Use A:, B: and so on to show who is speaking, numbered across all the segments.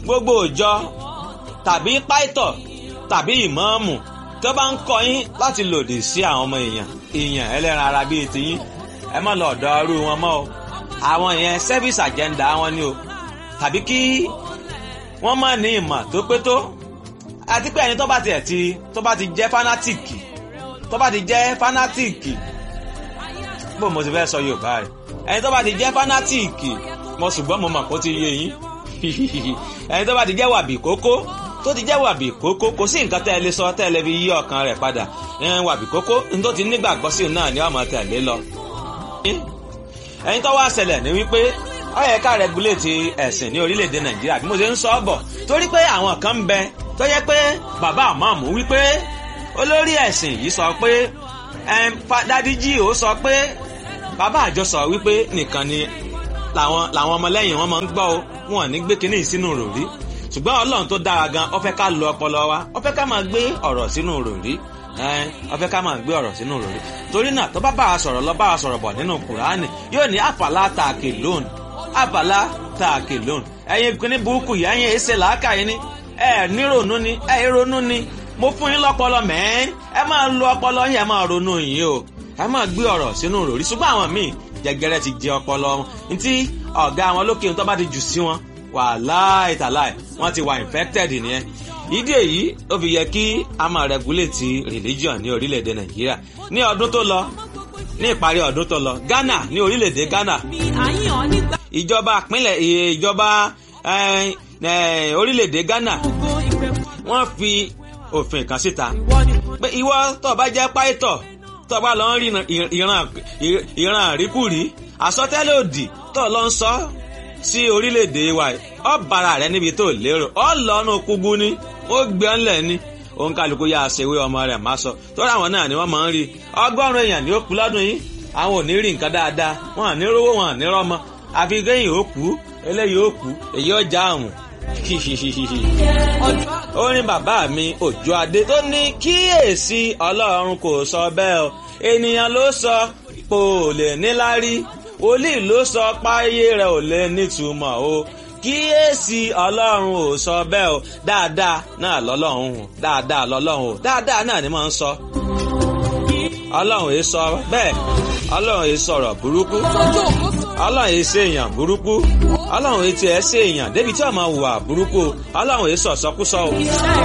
A: gbogbo ìjọ tàbí pàìtọ̀ tàbí ìmáàmù tó bá ń kọ́ yín láti lòdì sí àwọn ọmọ èèyàn ẹlẹ́ran ara bíi tiyín ẹ má lọ ọ̀dọ̀ irú wọn mọ́ o. Àwọn yẹn service agenda wọn ni o, tàbí kí wọ́n má ní ìmọ̀ tó pé tó, àti pé ẹni tó bá ti jẹ́ fanatiki bó mo ti fẹ́ sọ Yorùbá rẹ̀, ẹni tó bá ti jẹ́ fanatiki mo ṣùgbọ́n mo mọ̀ kó ti yé yín ẹni tó bá ti jẹ́ wàbí kókó tó ti jẹ́ wàbí kókó kò sí nǹkan tẹ́ ẹ lè sọ tẹ́ ẹ lè fi yí ọkàn rẹ̀ padà. Wàbí kókó ní tó ti nígbàgbọ́ sí náà ni ọmọ tẹ̀lé lọ. Ẹ̀yin tó wá ṣẹlẹ̀ ní wípé ó yẹ ká rẹguléètì ẹ̀sìn ní orílẹ̀-èdè Nàìjíríà bí mo ṣe ń sọ bọ̀, torí pé àwọn kan ń bẹ tó yẹ pé bàbá àmọ́ọ̀mù wípé olórí ẹ̀sìn yìí sọ pé Dádì Jí ó sọ pé bàbá àjọ sọ wípé nìkan ni làwọn ọmọlẹ́yìn wọn máa ń gbọ́ o, wọn ò ní gbé kinní sínú ròrí. Ṣùgbọ́n Ọlọ́run tó dára gan ó fẹ́ ká lo ọpọlọ wa, ó fẹ́ ká máa gbé ọ̀rọ̀ sínú ròrí, ó fẹ́ ká máa gbé ọ̀rọ̀ sínú ròrí. Torí náà tó bá bá a sọ̀rọ̀ lọ bá a sọ̀rọ̀ bọ̀ nínú Kùránì yóò ní àfàlà tààkì lónìí ẹ̀yin kìíní burúkú yìí ẹ̀yin èsè làákà yìí ni nírònú ni ronú ni mo fún yín lọ́pọlọ mẹ́ẹ́n ẹ máa lo ọpọlọ yín ẹ máa ronú yín o, ẹ máa gbé ọ̀rọ̀ sínú ròrí. Ṣùgbọ́n àwọn míì jẹgẹrẹ ti jẹ ọpọlọ wọn ntí ọ̀gá wọn lókè tó bá ti jù sí wọn wàláì tàláì wọ́n ti wà infected nìyẹn. Ìdí èyí ó fi yẹ kí a máa regulate religion ní orílẹ̀-èdè Nàìjíríà. Ní ọdún tó lọ, ní ìparí ọdún tó lọ, Ghana ní orílẹ̀-èdè Ghana ìjọba orílẹ̀-èdè Ghana wọ́n fi òfin kan síta pé ìwọ tó bá jẹ́ pàìtọ̀ tó bá lọ ń rí ìran àríkùrí àsọtẹ́lẹ̀ òdì tó lọ ń sọ sí orílẹ̀-èdè wa ọ bára rẹ níbi tó lérò ọ lọ́nà kúgbú ni ó gbé ọ́nlẹ̀ ni òun kálukú yá aṣèwé ọmọ rẹ̀ má sọ tó ráwọn náà ni wọ́n máa ń rí 100 èèyàn ní ó kú lọ́dún yìí àwọn ò ní rí nǹkan dáadáa wọn à ní rówó wọn à ní rọ́mọ àfi kéyìn ó kú eléyìí ó kú èyí ó já àrùn orin bàbá mi Òjó Adé tó ní kíyèsí Ọlọ́run kò sọ bẹ́ẹ̀ o ènìyàn ló sọ kò lè níláárí wòlíì ló sọ páyé rẹ̀ ò lè nítumọ̀ o kíyèsí Ọlọ́run ò sọ bẹ́ẹ̀ o dáadáa náà lọ́lọ́run o dáadáa lọ́lọ́run o dáadáa náà ni máa ń sọ Ọlọ́run èé sọ bẹ́ẹ̀ Ọlọ́run èé sọ̀rọ̀ burúkú Ọlọ́run èé ṣe èèyàn burúkú Ọlọ́run èé tiẹ̀ ṣe èèyàn débi tí ó máa hùwà burúkú Ọlọ́run èé sọ̀sọ́kúsọ o.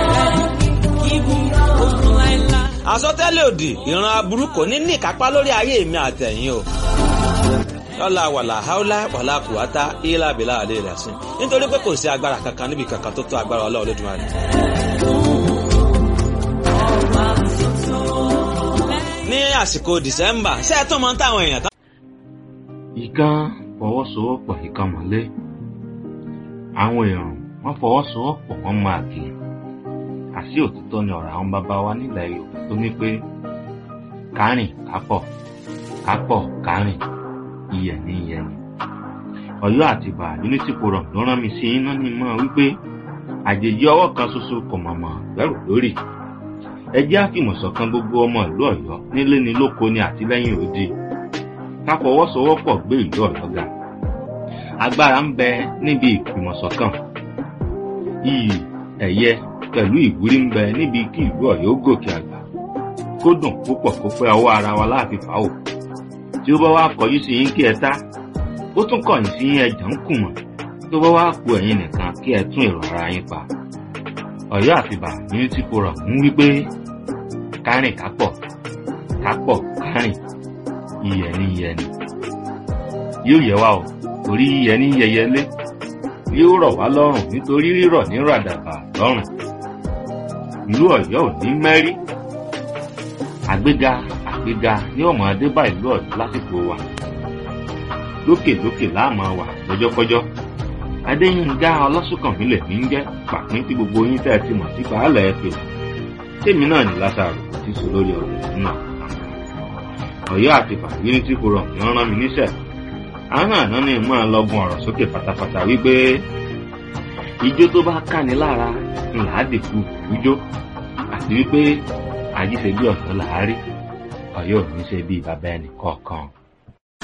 A: Àsọtẹ́lẹ̀ òdì ìran aburú kò ní ìkápá lórí ayé mi àtẹ̀yìn o. Lọ́la wàlà haúlá wàlà kùwátá ìlà bìlà àlè rẹ̀ sí nítorí pé kò sí agbára kankan níbi kankan tó tó agbára Ọlọ́run Olódùmarè. Ní àsìkò December ṣé ẹ tó mọ táwọn èèyàn tán.
B: Ìkan fọwọ́sowọ́pọ̀ ìkan mọ́lé. Àwọn èèyàn wọ́n fọwọ́sowọ́pọ̀ wọ́n máa kì í. Àṣì òtítọ́ ni ọ̀rọ̀ àwọn bàbá wa nílẹ̀ Yorùbá tó ní pé kárìn kápọ̀ kápọ̀ kárìn iyẹ̀ ní iyẹ̀ ni. Ọ̀yọ́ Àtìbà Unity Forum ló rán mi sí iná ní mọ́ wípé àjèjì ọwọ́ kan ṣoṣo kò mọ̀mọ́ bẹ̀rù lórí. Ẹ jẹ́ àfìmọ̀ṣọ̀kan gbogbo ọmọ ìlú Ọ̀yọ́ nílé ni lóko ni àtìlẹ́yìn òde. Ká fọwọ́sowọ́pọ̀ gbé ìlú Ọ̀yọ́ ga. Agbára ń bẹ níbi ìfìmọ̀ṣọ̀kan. Iyì ẹ̀yẹ pẹ̀lú ìwúrí ń bẹ níbi kí ìlú Ọ̀yọ́ gòkè àgbà. Kó dùn púpọ̀ kó pẹ́ ọwọ́ ara wa láàfin fà ó. Tí ó bá wá kọjú sí yín kí ẹ tá, ó tún kọ̀yìn sí yín ẹ̀jẹ̀ ń kù mọ̀. Tó bá wá ku ẹ̀yin nìkan kí ẹ tún èrò ara yín pa. Ọ̀yọ́ Àtìbà Unity Forum ń wí pé kárìn kápọ̀ kápọ̀ kárìn iyẹ̀ ní iyẹ̀ ni. Yóò yẹ wá o torí iyẹ̀ ní yẹyẹlé yóò rọ̀ wá lọ́rùn nítorí rírọ̀ ní ràdàbà lọ́rùn. Ìlú Ọ̀yọ́ ò ní mẹ́rí. Àgbéga àgbéga ní ọmọ adébá ìlú Ọ̀yọ́ lásìkò wa. Lókè lókè láàmú wà lọ́jọ́kọ́jọ́. Adéyínká Ọlásùnkànmí lèmi ń jẹ́ pàpín tí gbogbo yín tẹ́ ẹ ti mọ̀ sí baálẹ̀ ẹ pè. Tèmi náà ní Lásárù ti sọ lórí ọ̀rọ̀ ìlú náà. Ọ̀yọ́ Àtìbà Unity Forum ni wọ́n rán mi níṣẹ́. Àwọn àná ni mo máa lọ́gun ọ̀rọ̀ sókè pátápátá wípé ijó tó bá káni lára ńlá dìkú ìjó àti wípé àjíṣe bí ọ̀sán làárí Ọ̀yọ́ ò ní ṣe bí bàbá ẹnì kọ̀ọ̀kan.